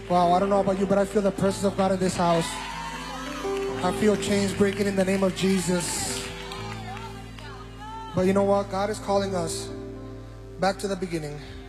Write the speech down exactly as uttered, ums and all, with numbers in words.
Wow, I don't know about you, but I feel the presence of God in this house. I feel chains breaking in the name of Jesus. But you know what? God is calling us back to the beginning.